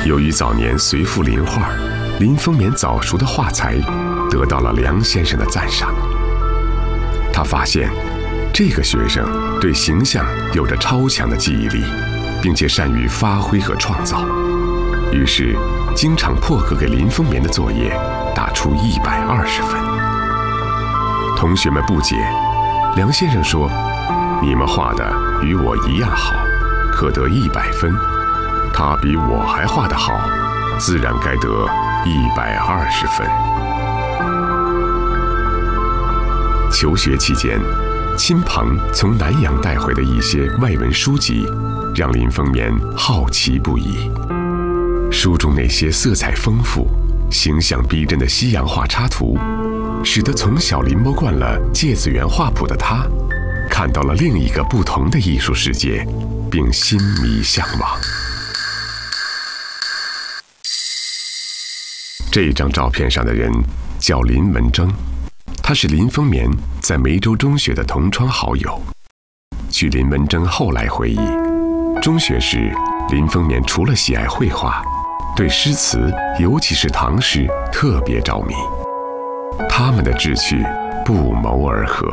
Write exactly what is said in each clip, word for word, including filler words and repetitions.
由于早年随父临画，林风眠早熟的画才得到了梁先生的赞赏。他发现这个学生对形象有着超强的记忆力，并且善于发挥和创造，于是经常破格给林风眠的作业打出一百二十分。同学们不解，梁先生说：“你们画的与我一样好，可得一百分。他比我还画得好，自然该得一百二十分。”求学期间，亲朋从南洋带回的一些外文书籍，让林风眠好奇不已。书中那些色彩丰富、形象逼真的西洋画插图，使得从小临摹惯了芥子园画谱的他，看到了另一个不同的艺术世界，并心迷向往。这一张照片上的人叫林文征，他是林风眠在梅州中学的同窗好友。据林文征后来回忆，中学时林风眠除了喜爱绘画，对诗词，尤其是唐诗特别着迷。他们的志趣不谋而合，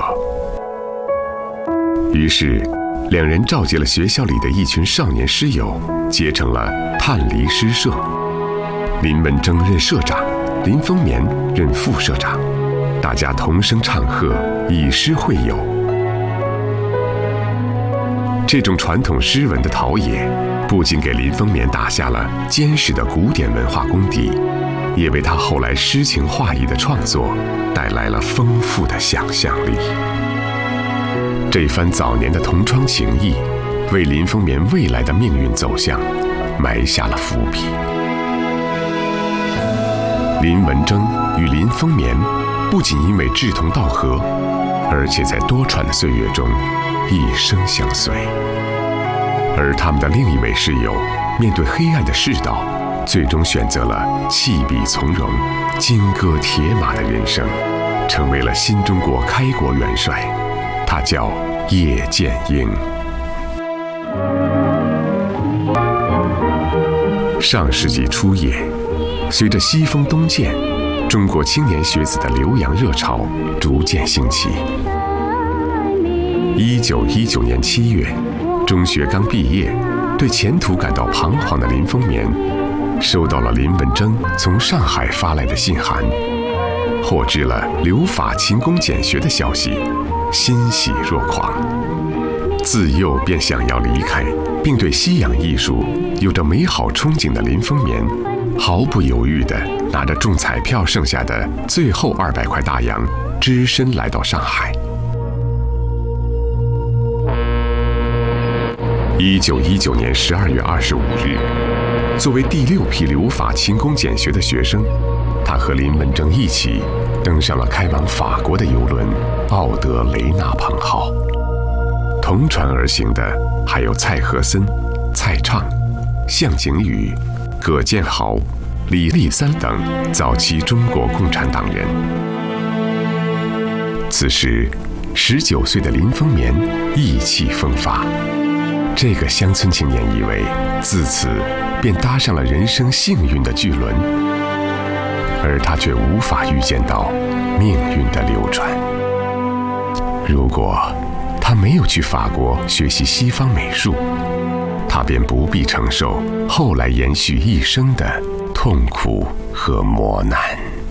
于是两人召集了学校里的一群少年诗友，结成了探离诗社。林文征任社长，林风眠任副社长，大家同声唱和，以诗会友。这种传统诗文的陶冶，不仅给林风眠打下了坚实的古典文化功底，也为他后来诗情画意的创作带来了丰富的想象力。这番早年的同窗情谊，为林风眠未来的命运走向埋下了伏笔。林文征与林风眠不仅因为志同道合，而且在多舛的岁月中一生相随。而他们的另一位室友，面对黑暗的世道，最终选择了弃笔从戎、金戈铁马的人生，成为了新中国开国元帅。他叫叶剑英。上世纪初叶，随着西风东渐，中国青年学子的留洋热潮逐渐兴起。一九一九年七月，中学刚毕业，对前途感到彷徨的林风眠，收到了林文征从上海发来的信函，获知了留法勤工俭学的消息，欣喜若狂。自幼便想要离开，并对西洋艺术有着美好憧憬的林风眠，毫不犹豫地拿着中彩票剩下的最后二百块大洋，只身来到上海。一九一九年十二月二十五日，作为第六批留法勤工俭学的学生，他和林文征一起登上了开往法国的邮轮奥德雷纳蓬号。同船而行的还有蔡和森、蔡畅、向景宇、葛建豪、李立三等早期中国共产党人。此时十九岁的林风眠意气风发，这个乡村青年以为自此便搭上了人生幸运的巨轮，而他却无法预见到命运的流转。如果他没有去法国学习西方美术，他便不必承受后来延续一生的痛苦和磨难。